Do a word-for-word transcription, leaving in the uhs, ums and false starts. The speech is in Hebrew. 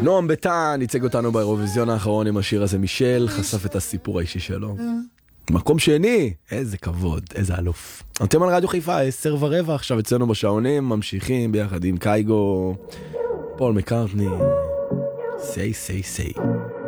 נועם ביטן ייצג אותנו באירוויזיון האחרון עם השיר הזה. מישל חשף את הסיפור האישי שלו. מקום שני, איזה כבוד, איזה אלוף. אתם על רדיו חיפה, עשר ורבע, עכשיו אצלנו בשעונים, ממשיכים ביחד עם קייגו, פול מקארטני, say say say.